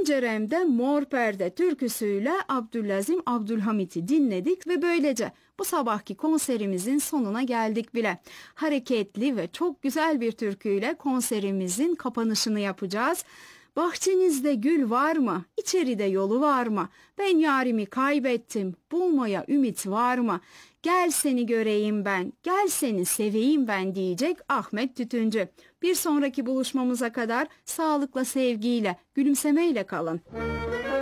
Penceremde Mor Perde türküsüyle Abdülazim Abdülhamit'i dinledik ve böylece bu sabahki konserimizin sonuna geldik bile. Hareketli ve çok güzel bir türküyle konserimizin kapanışını yapacağız. Bahçenizde gül var mı? İçeride yolu var mı? Ben yarimi kaybettim, bulmaya ümit var mı? Gel seni göreyim ben, gel seni seveyim ben diyecek Ahmet Tütüncü. Bir sonraki buluşmamıza kadar sağlıkla, sevgiyle, gülümsemeyle kalın.